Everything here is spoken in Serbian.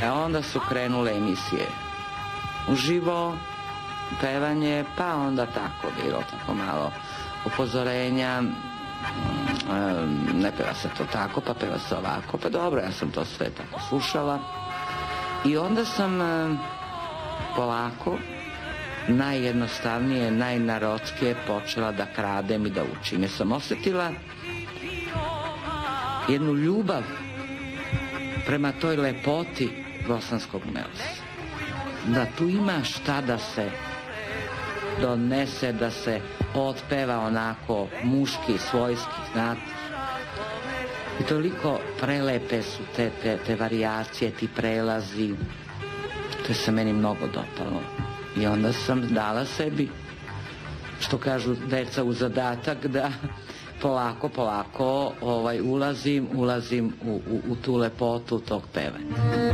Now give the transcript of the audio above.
Onda su krenule emisije uživo, pevanje, pa onda tako bilo, tako malo upozorenja, ne peva se to tako, pa peva se ovako, pa dobro, ja sam to sve tako slušala. I onda sam polako, najjednostavnije, najnarodskije počela da kradem i da učim. Jer sam osjetila jednu ljubav prema toj lepoti bosanskog melesa. Da tu ima šta da se donese, da se otpeva onako muški, svojski, znate. I toliko prelepe su te varijacije, ti prelazi. To se meni mnogo dopalo. I onda sam dala sebi, što kažu deca, u zadatak da polako ulazim u tu lepotu tog pevanja.